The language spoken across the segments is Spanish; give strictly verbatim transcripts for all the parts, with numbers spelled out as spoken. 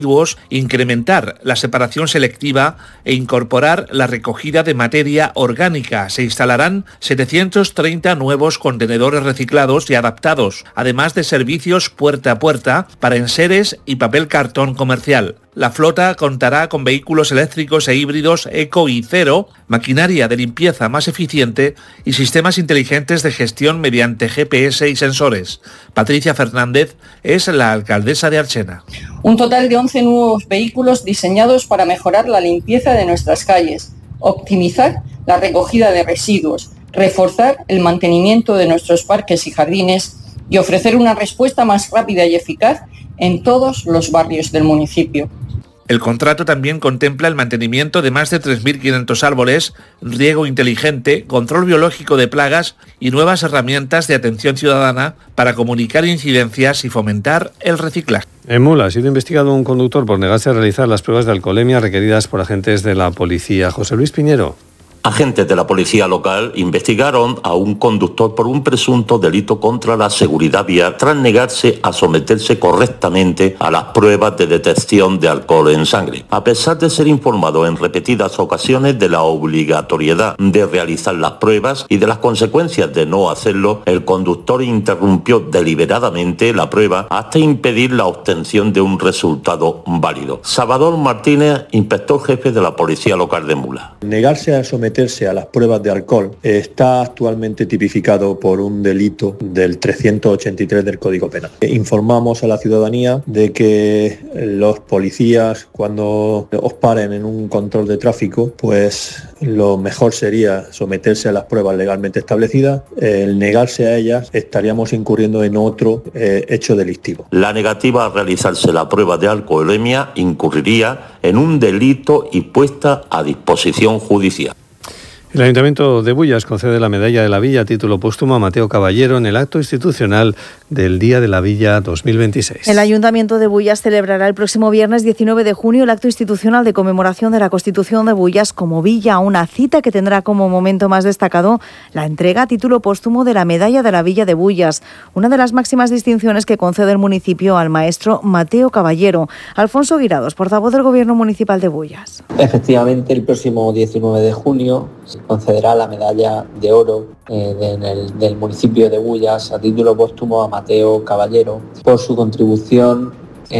incrementar la separación selectiva e incorporar la recogida de materia orgánica. Se instalarán setecientos treinta nuevos contenedores reciclados y adaptados, además de servicios puerta a puerta para enseres y papel cartón comercial. La flota contará con vehículos eléctricos e híbridos eco y cero, maquinaria de limpieza más eficiente y sistemas inteligentes de gestión mediante G P S y sensores. Patricia Fernández es la alcaldesa de Archena. Un total de once nuevos vehículos diseñados para mejorar la limpieza de nuestras calles, optimizar la recogida de residuos, reforzar el mantenimiento de nuestros parques y jardines y ofrecer una respuesta más rápida y eficaz en todos los barrios del municipio. El contrato también contempla el mantenimiento de más de tres mil quinientos árboles, riego inteligente, control biológico de plagas y nuevas herramientas de atención ciudadana para comunicar incidencias y fomentar el reciclaje. En Mula ha sido investigado un conductor por negarse a realizar las pruebas de alcoholemia requeridas por agentes de la policía. José Luis Piñero. Agentes de la policía local investigaron a un conductor por un presunto delito contra la seguridad vial tras negarse a someterse correctamente a las pruebas de detección de alcohol en sangre. A pesar de ser informado en repetidas ocasiones de la obligatoriedad de realizar las pruebas y de las consecuencias de no hacerlo, el conductor interrumpió deliberadamente la prueba hasta impedir la obtención de un resultado válido. Salvador Martínez, inspector jefe de la policía local de Mula. Negarse a someterse a las pruebas de alcohol está actualmente tipificado por un delito del trescientos ochenta y tres del Código Penal. Informamos a la ciudadanía de que los policías, cuando os paren en un control de tráfico, pues lo mejor sería someterse a las pruebas legalmente establecidas. El negarse a ellas estaríamos incurriendo en otro eh, hecho delictivo. La negativa a realizarse la prueba de alcoholemia incurriría en un delito y puesta a disposición judicial. El Ayuntamiento de Bullas concede la Medalla de la Villa a título póstumo a Mateo Caballero en el acto institucional del Día de la Villa dos mil veintiséis. El Ayuntamiento de Bullas celebrará el próximo viernes diecinueve de junio el acto institucional de conmemoración de la Constitución de Bullas como villa, una cita que tendrá como momento más destacado la entrega a título póstumo de la Medalla de la Villa de Bullas, una de las máximas distinciones que concede el municipio al maestro Mateo Caballero. Alfonso Guirados, portavoz del Gobierno Municipal de Bullas. Efectivamente, el próximo diecinueve de junio se concederá la medalla de oro eh, de, del, del municipio de Bullas a título póstumo a Mateo Caballero por su contribución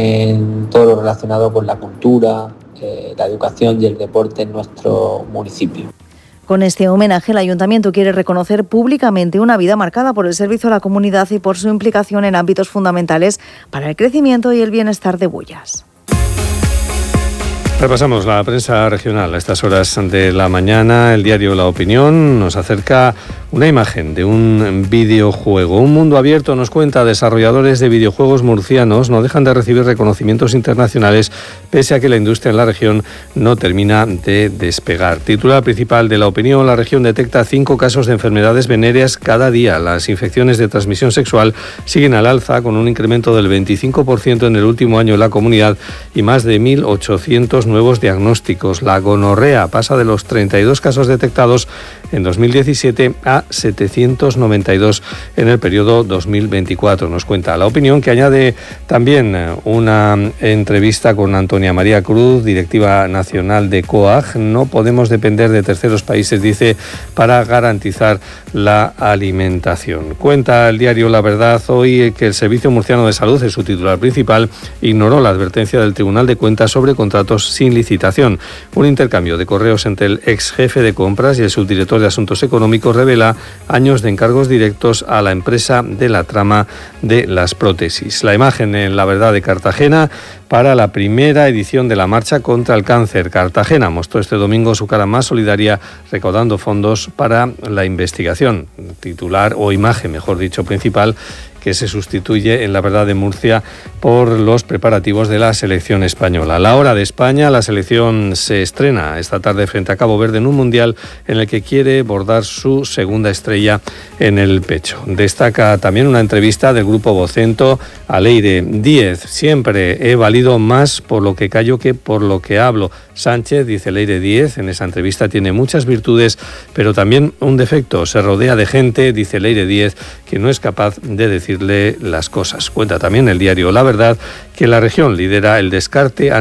en todo lo relacionado con la cultura, eh, la educación y el deporte en nuestro municipio. Con este homenaje, el Ayuntamiento quiere reconocer públicamente una vida marcada por el servicio a la comunidad y por su implicación en ámbitos fundamentales para el crecimiento y el bienestar de Bullas. Repasamos la prensa regional a estas horas de la mañana. El diario La Opinión nos acerca una imagen de un videojuego. Un mundo abierto, nos cuenta, desarrolladores de videojuegos murcianos no dejan de recibir reconocimientos internacionales pese a que la industria en la región no termina de despegar. Titular principal de La Opinión: la región detecta cinco casos de enfermedades venéreas cada día. Las infecciones de transmisión sexual siguen al alza, con un incremento del veinticinco por ciento en el último año en la comunidad y más de mil ochocientos nuevos diagnósticos. La gonorrea pasa de los treinta y dos casos detectados en dos mil diecisiete a setecientos noventa y dos en el periodo dos mil veinticuatro. Nos cuenta La Opinión, que añade también una entrevista con Antonia María Cruz, directiva nacional de COAG. No podemos depender de terceros países, dice, para garantizar la alimentación. Cuenta el diario La Verdad hoy que el Servicio Murciano de Salud, es su titular principal, ignoró la advertencia del Tribunal de Cuentas sobre contratos sin licitación. Un intercambio de correos entre el ex jefe de compras y el subdirector de Asuntos Económicos revela años de encargos directos a la empresa de la trama de las prótesis. La imagen en La Verdad de Cartagena para la primera edición de la Marcha contra el Cáncer. Cartagena mostró este domingo su cara más solidaria, recaudando fondos para la investigación. Titular o imagen, mejor dicho, principal, que se sustituye en La Verdad de Murcia por los preparativos de la selección española. A la hora de España, la selección se estrena esta tarde frente a Cabo Verde en un mundial en el que quiere bordar su segunda estrella en el pecho. Destaca también una entrevista del grupo Vocento a Leire Díez. Siempre he valido más por lo que callo que por lo que hablo. Sánchez, dice Leire Díez, en esa entrevista tiene muchas virtudes, pero también un defecto. Se rodea de gente, dice Leire Díez, que no es capaz de decir decirle las cosas. Cuenta también el diario La Verdad que la región lidera el descarte